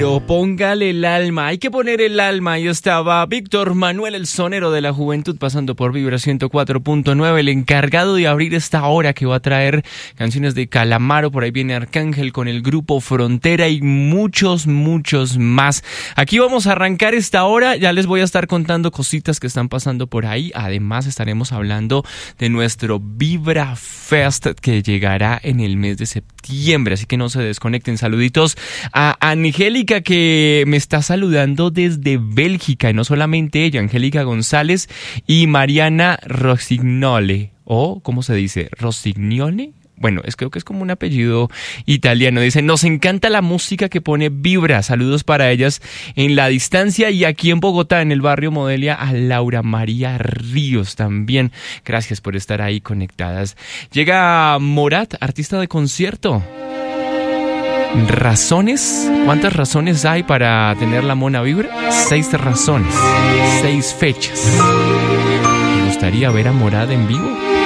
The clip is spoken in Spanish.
pero póngale el alma, hay que poner el alma. Ahí estaba Víctor Manuel, el sonero de la juventud, pasando por Vibra 104.9, el encargado de abrir esta hora que va a traer canciones de Calamaro. Por ahí viene Arcángel con el grupo Frontera y muchos más. Aquí vamos a arrancar esta hora, ya les voy a estar contando cositas que están pasando por ahí. Además estaremos hablando de nuestro Vibra Fest que llegará en el mes de septiembre, así que no se desconecten. Saluditos a Angélica, que me está saludando desde Bélgica, y no solamente ella, Angélica González y Mariana Rossignole, o ¿cómo se dice? ¿Rossignole? Bueno, creo que es como un apellido italiano. Dicen, nos encanta la música que pone Vibra. Saludos para ellas en la distancia. Y aquí en Bogotá, en el barrio Modelia, a Laura María Ríos también. Gracias por estar ahí conectadas. Llega Morat, artista de concierto. ¿Razones? ¿Cuántas razones hay para tener la mona Vibra? 6 razones, 6 fechas. ¿Te gustaría ver a Morat en vivo?